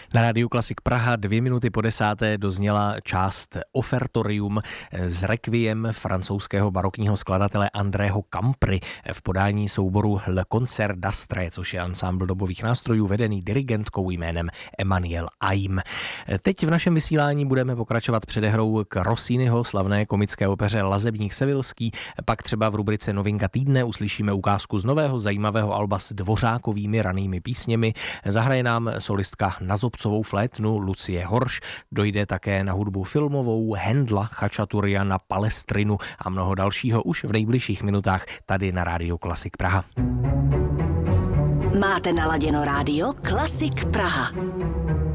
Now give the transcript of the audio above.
Na Rádiu Klasik Praha 2:02 dozněla část Ofertorium z Requiem francouzského barokního skladatele Andrého Campry v podání souboru Le Concert d'Astre, což je ansámbl dobových nástrojů vedený dirigentkou jménem Emmanuelle Aim. Teď v našem vysílání budeme pokračovat předehrou k Rossiniho slavné komické opeře Lazebník sevilský, pak třeba v rubrice Novinka týdne uslyšíme ukázku z nového zajímavého alba s dvořákovými ranými písněmi, zahraje nám solistka na zobcovou flétnu Lucie Horš, dojde také na hudbu filmovou Hendla, Chačaturiana, Palestrinu a mnoho dalšího už v nejbližších minutách tady na Rádiu Klasik Praha. Máte naladěno Rádio Klasik Praha.